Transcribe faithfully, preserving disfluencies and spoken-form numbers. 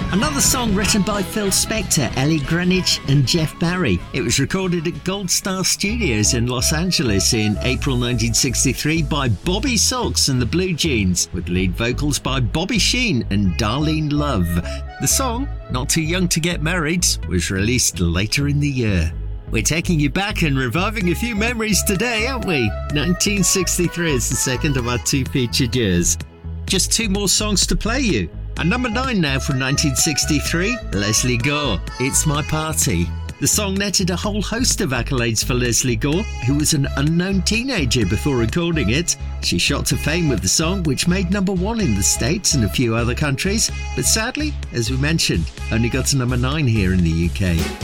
Another song written by Phil Spector, Ellie Greenwich and Jeff Barry. It was recorded at Gold Star Studios in Los Angeles in April nineteen sixty-three by Bobby Sox and the Blue Jeans, with lead vocals by Bobby Sheen and Darlene Love. The song, Not Too Young to Get Married, was released later in the year. We're taking you back and reviving a few memories today, aren't we? nineteen sixty-three is the second of our two featured years. Just two more songs to play you. And number nine now from nineteen sixty-three, Lesley Gore, It's My Party. The song netted a whole host of accolades for Lesley Gore, who was an unknown teenager before recording it. She shot to fame with the song, which made number one in the States and a few other countries, but sadly, as we mentioned, only got to number nine here in the U K.